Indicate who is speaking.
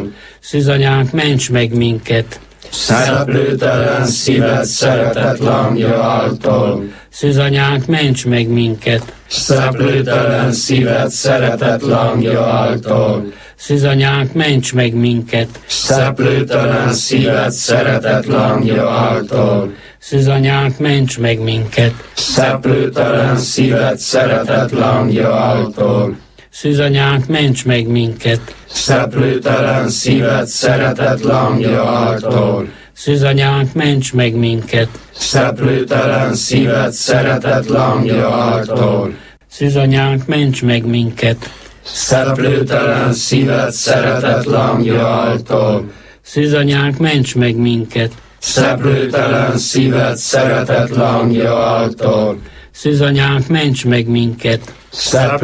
Speaker 1: Szűzanyánk, ments meg minket!
Speaker 2: Szeplőtelen szíved szeretet lángja által.
Speaker 1: Szűzanyánk, ments meg minket!
Speaker 2: Szeplőtelen szíved szeretet lángja által.
Speaker 1: Szűzanyánk, ments meg minket!
Speaker 2: Szeplőtelen szíved szeretet lángja által.
Speaker 1: Szűzanyánk, ments meg minket!
Speaker 2: Szeplőtelen szíved szeretet lángja által.
Speaker 1: Szűzanyánk, ments meg minket!
Speaker 2: Szeplőtelen szíved szeretet lángja által.
Speaker 1: Szűzanyánk, ments meg minket!
Speaker 2: Szeplőtelen szíved szeretet lángja által.
Speaker 1: Szűzanyánk, ments meg minket!
Speaker 2: Szeplőtelen szíved szeretet lángja által.
Speaker 1: Szűzanyánk, ments meg minket!
Speaker 2: Szeplőtelen szíved szeretet lángja által.
Speaker 1: Szűzanyánk, ments meg minket!